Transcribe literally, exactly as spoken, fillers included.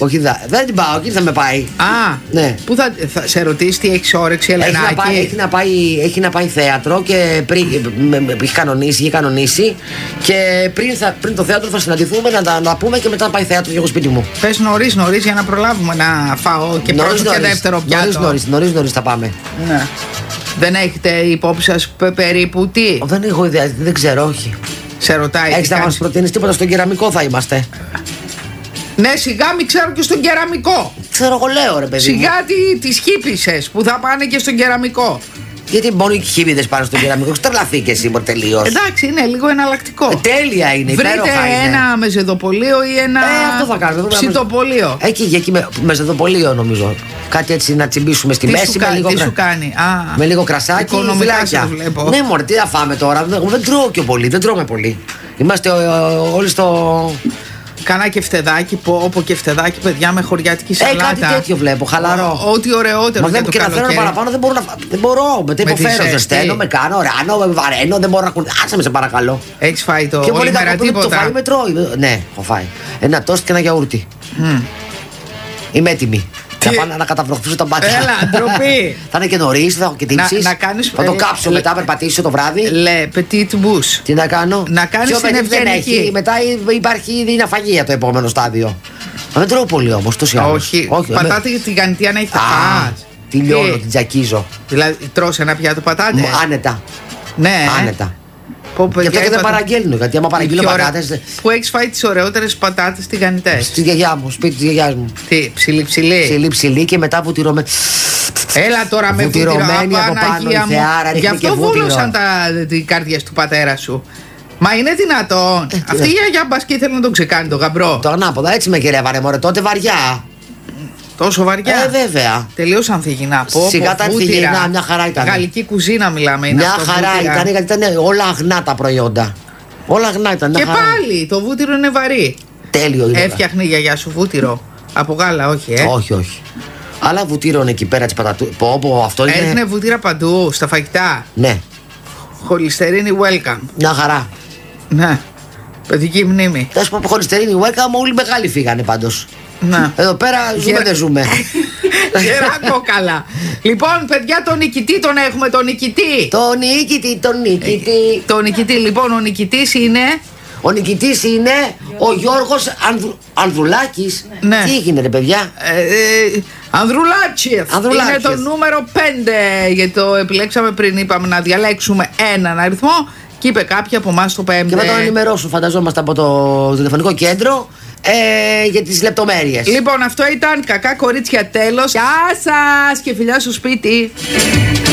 Όχι, δα, δεν την πάω, εκεί θα με πάει. Α, ναι. Πού θα, θα σε ρωτήσει τι έχει όρεξη, Ελενάκη? Έχει να πάει, έχει να πάει, έχει να πάει θέατρο και πριν έχει κανονίσει, έχει κανονίσει. Και πριν, θα, πριν το θέατρο θα συναντηθούμε να τα να πούμε και μετά να πάει θέατρο και εγώ σπίτι μου. Πες νωρίς νωρίς για να προλάβουμε να φάω και πρώτο και δεύτερο πιάτο. Νωρίς νωρίς, νωρίς νωρίς θα πάμε. Ναι. Δεν έχετε υπόψη σας περίπου τι? Δεν έχω ιδέα, δεν ξέρω, όχι. Σε ρωτάει. Έχεις να μας προτείνεις τίποτα? Στον κεραμικό θα είμαστε. Ναι, σιγά μην ξέρω και στον κεραμικό. Ξέρω εγώ, λέω ρε παιδί. Σιγά τι, τις χύπησες που θα πάνε και στον κεραμικό. Γιατί μόνο οι χύπηδες πάνε στον κεραμικό? Έχεις τρελαθεί και εσύ τελείως. Εντάξει, είναι λίγο εναλλακτικό. Ε, τέλεια είναι, βρείτε είναι. ένα μεζεδοπολείο ή ένα ε, αυτό θα κάνουμε, ψητοπολείο. Εκεί, εκεί με, μεζεδοπολείο νομίζω. Κάτι έτσι να τσιμπήσουμε στη τι μέση. Σου με κα, λίγο τι κρα... σου κάνει? Α, με λίγο κρασάκι. Οικονομικά σας βλέπω. Ναι, μωρέ, τι θα φάμε τώρα? Δεν, δεν τρώω και πολύ, δεν τρώμε πολύ. Είμαστε όλοι στο. Κανά και φτεδάκι, πόπο και φτεδάκι, παιδιά, με χωριάτικη σαλάτα. Ε, κάτι τέτοιο βλέπω, χαλαρό. Ό,τι ωραιότερο. Μα δεν και να θέλω παραπάνω, δεν μπορώ. Να... Δεν μπορώ. Με τι υποφέρω, ζεσταίνω, με κάνω, ράνω, με βαραίνω, δεν μπορώ να κουνήσω. Άσε με, σε παρακαλώ. Έχεις φάει το και όλη μέρα τίποτα? Το φάει με τρώει. Ναι, έχω φάει. Ένα τόστ και ένα γιαούρτι. Mm. Είμαι έτοιμη. Θα πάω να καταβροχθήσω τα μπάτια. Έλα, ντροπή. Θα είναι και νωρίς, θα έχω και τύψεις. Να, να κάνεις, θα το κάψω μετά, περπατήσω το βράδυ. Λε, petit bouche. Τι να κάνω? Να κάνεις την ευγενική. Μετά υπάρχει ήδη ναυαγία το επόμενο στάδιο. Μα δεν τρώω πολύ όμως, τόσο άλλο. Όχι, όχι. Πατάτε με... την κανητή αν έχετε φας. Τη λιώνω, την τζακίζω. Δηλαδή τρως ένα πιάτο πατάτες? Άνετα. Ναι. Άνετα. Πω, γι' αυτό και δεν παραγγέλνω. Γιατί άμα παραγγείλω πατάτες. Πού έχεις φάει τις ωραιότερες πατάτες τηγανιτές? Στη γιαγιά μου, σπίτι της γιαγιάς μου. Τι, ψηλή ψηλή? Ψηλή ψηλή και μετά βουτυρωμένη. Έλα τώρα με βουτυρωμένη από πάνω η θεάρα. Γι' αυτό βούλωσαν οι καρδιές του πατέρα σου. Μα είναι δυνατόν? Ε, αυτή η γιαγιά μπας και ήθελε να τον ξεκάνει τον γαμπρό. Το ανάποδα, έτσι με κερεύανε μωρέ, τότε βαριά. Τόσο βαριά? Ε, βέβαια. Τελείως ανθυγινά. Σιγά τα ανθυγινά, μια χαρά ήταν. Γαλλική κουζίνα μιλάμε. Είναι μια αυτό, χαρά βούτυρα. Ήταν, γιατί ήταν όλα αγνά τα προϊόντα. Όλα αγνά ήταν. Και χαρά. πάλι το βούτυρο είναι βαρύ. Τέλειο είναι. Έφτιαχνε η γιαγιά σου βούτυρο? Από γάλα, όχι, ε. Όχι, όχι. Αλλά βούτυρον εκεί πέρα τη πατατού. Πω, πω, αυτό είναι. Έδινε βούτυρα παντού, στα φαγητά. Ναι. Χολυστερίνη welcome. Μια χαρά. Ναι. Παιδική μνήμη. Θα σου πω χολυστερίνη welcome, όλοι μεγάλοι φύγανε πάντως. Να. Εδώ πέρα ζούμε, Γερα... δεν ζούμε. Γεράκο καλά. Λοιπόν, παιδιά, τον νικητή τον έχουμε, τον νικητή. Τον νικητή, τον νικητή. Ε, τον νικητή, λοιπόν, ο νικητής είναι. Ο νικητής είναι ο Γιώργος Ανδρου... Ανδρουλάκης. Ναι. Τι έγινε, ρε παιδιά? Ε, ε, Ανδρουλάτσιεφ. Είναι το νούμερο πέντε. Γιατί το επιλέξαμε πριν, είπαμε να διαλέξουμε έναν αριθμό. Και είπε κάποια από εμάς το πέμπτη. Και θα τον ενημερώσουν, φανταζόμαστε, από το τηλεφωνικό κέντρο ε, για τις λεπτομέρειες. Λοιπόν, αυτό ήταν Κακά Κορίτσια, τέλος. Γεια σας και φιλιά στο σπίτι.